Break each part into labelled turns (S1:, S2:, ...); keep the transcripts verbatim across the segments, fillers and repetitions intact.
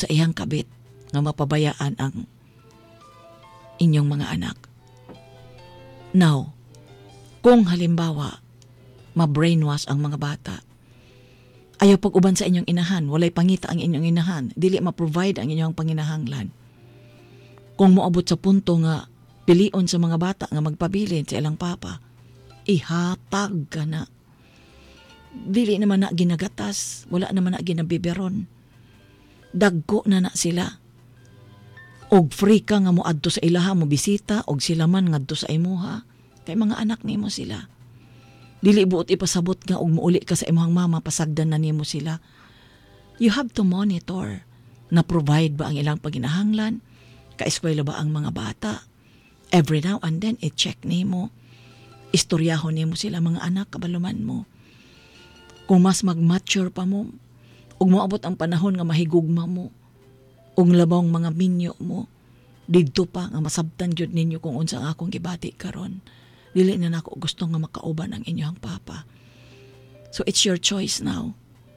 S1: sa iyang kabit nga mapabayaan ang inyong mga anak. Now, kung halimbawa ma-brainwash ang mga bata, ayaw pag-uban sa inyong inahan, walay pangita ang inyong inahan, dili ma-provide ang inyong panginahanglan. Kung moabot sa punto nga pilion sa mga bata nga magpabilin sa ilang papa, ihatag ka na. Dili naman na ginagatas, wala naman na ginabiberon. Dagko na na sila. Og free ka nga mo adto sa ilaha mo bisita, og sila man ngadto sa imuha. Kay mga anak nimo sila. Dili buot ipasabot nga og muuli ka sa imong mama, pasagdan na nimo sila. You have to monitor na provide ba ang ilang paginahanglan, kaeskwela ba ang mga bata. Every now and then, i-check nimo. Istoryahon nimo sila mga anak, kabaluman mo. Kung mas mag-mature pa mo, ug moabot ang panahon nga mahigugma mo, ug labang mga minyo mo, didto pa nga masabtan jud ninyo kung unsa ang akong gibati karon. Dili na nako gusto nga makauban ang inyong papa. So it's your choice now.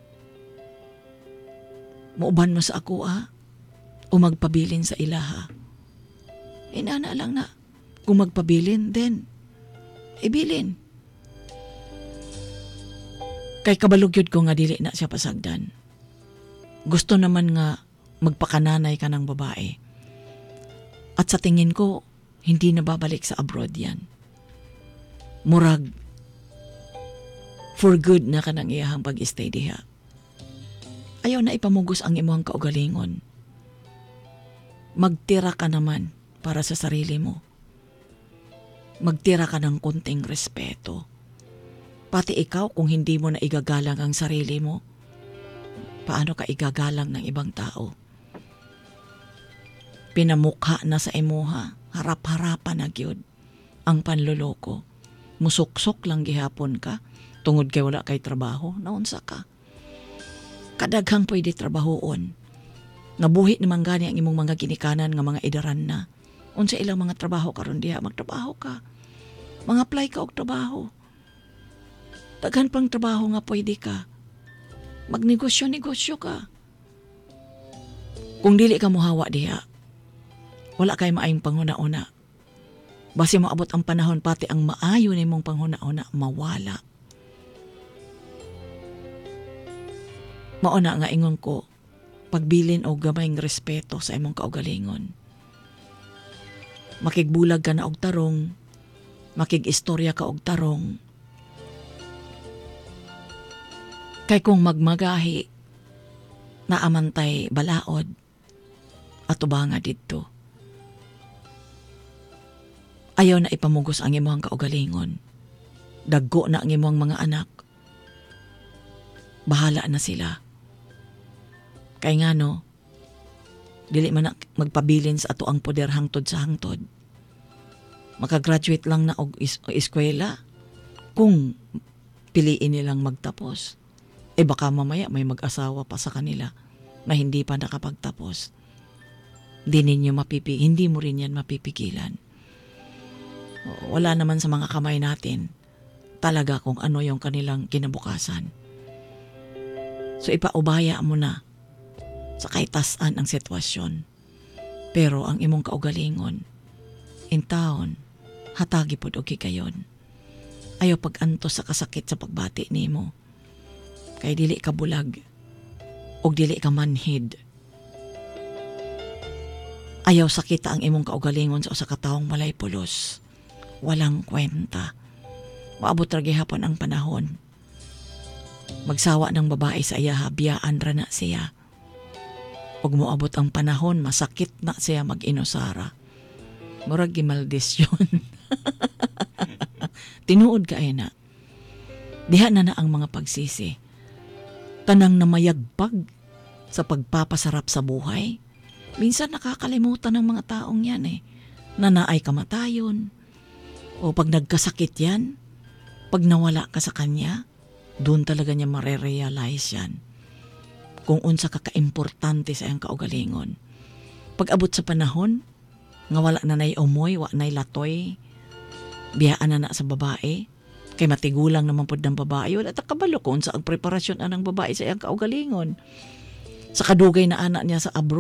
S1: Muuban mo sa ako ah, o magpabilin sa ilaha. Inana lang na. Kung magpabilin, then ibilin. Kay kabalugyod ko nga dili na siya pasagdan. Gusto naman nga magpakananay ka ng babae. At sa tingin ko, hindi na babalik sa abroad yan. Murag, for good na ka nang iyahang pag-stay diha. Ayaw na ipamugos ang imong kaugalingon. Magtira ka naman para sa sarili mo. Magtira ka ng kunting respeto. Pati ikaw, kung hindi mo na igagalang ang sarili mo, paano ka igagalang ng ibang tao? Pinamukha na sa imuha, harap-harapan na gyud ang panloloko. Musuksok lang gihapon ka, tungod kay wala kay trabaho, naunsa ka. Kadaghang pwede trabahoon. Nabuhi naman gani ang imong mga ginikanan nga mga idaran na. Unsa ilang mga trabaho karon diha, magtrabaho ka. Mag-apply ka og trabaho. Daghan pang trabaho nga pwede ka. Magnegosyo-negosyo ka. Kung dili ka muhawa diha, wala kay maayong panghuna-una. Basi maabot ang panahon, pati ang maayo nimong panghuna-una mawala. Mauna nga ingon ko, pagbilin o gamayng respeto sa imong kaugalingon. Makigbulag ka na og tarong, makig-istorya ka og tarong. Kay kung magmagahi, naamantay balaod, at ubanga didto. Ayaw na ipamugos ang imong kaugalingon. Daggo na ang imong mga anak. Bahala na sila. Kay nga no, dili man na magpabilin sa ato ang poder hangtod sa hangtod. Makagraduate lang na og is- eskwela kung piliin nilang magtapos. Eh baka mamaya may mag-asawa pa sa kanila na hindi pa nakapagtapos. Di ninyo mapipi, hindi mo rin yan mapipigilan. Wala naman sa mga kamay natin talaga kung ano yung kanilang kinabukasan. So ipaubaya mo na sa kaitasan ang sitwasyon. Pero ang imong kaugalingon, in taon, hatagi pod og kayon. Ayaw pag-antos sa kasakit sa pagbati nimo. Kay dili ka bulag og dili ka manhid. Ayaw sakita ang imong kaugalingon sa usa ka taong walay pulos. Walang kwenta. Maabot ra gihapon ang panahon. Magsawa ng babae sa iya, biyaan ra na siya. Pag moabot ang panahon, masakit na siya mag-inusara. Murag gimaldisyon. Tinuod ka na. Diha na na ang mga pagsisi. Tanang na mayagpag sa pagpapasarap sa buhay. Minsan nakakalimutan ng mga taong yan eh. Na naay kamatayon. O pag nagkasakit yan, pag nawala ka sa kanya, doon talaga niya marerealize yan. Kung unsa ka ka-importante sa iyang kaugalingon. Pag abot sa panahon, nga wala na nay umoy, wala nay latoy, biyaan na na sa babae, kay matigulang naman po ng babae, wala ta kabalo kung unsa ang preparasyon anang babae sa iyang kaugalingon. Sa kadugay na anak niya sa abroad,